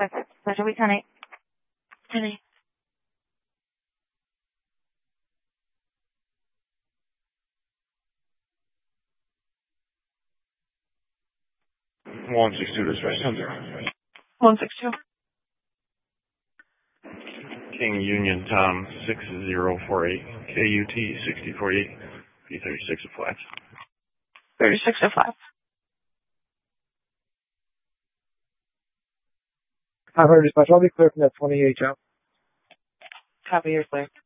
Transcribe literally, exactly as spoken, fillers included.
Special week ten eight. ten eight. one six two dispatch ten zero. one six two. King Union Tom six zero four eight. K U T sixty forty-eight. P thirty-six of flats. thirty-six of flats. I've heard dispatch. I'll be clear from that twenty-eight out. Copy, you're clear.